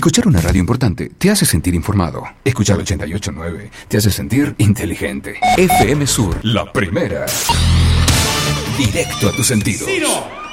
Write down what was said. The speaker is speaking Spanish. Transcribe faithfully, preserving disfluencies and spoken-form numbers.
Escuchar una radio importante te hace sentir informado. Escuchar ochenta y ocho punto nueve te hace sentir inteligente. F M Sur, la primera. Directo a tus sentidos. ¡Ciro!